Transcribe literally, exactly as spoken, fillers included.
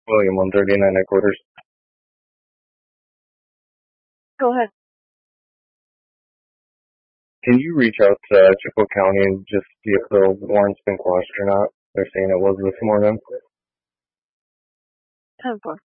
William, one thirty-nine headquarters. Go ahead. Can you reach out to Chippewa County and just see if the warrant's been quashed or not? They're saying it was this morning. ten four.